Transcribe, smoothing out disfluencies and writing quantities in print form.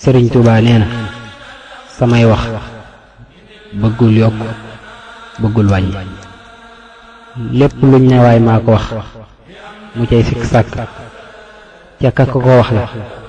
Sëriñ Tuubaa nee na samay wax bëggul yokk bëggul wàññi lépp luñ ne waay maa ko wax mu cay sikk sàkk ca ka ko wax la